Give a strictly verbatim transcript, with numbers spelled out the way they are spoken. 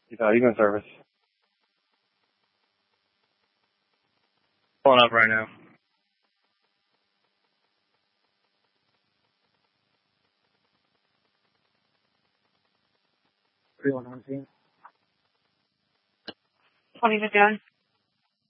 Uh, even service. Pulling up right now. three one one scene. twenty to John.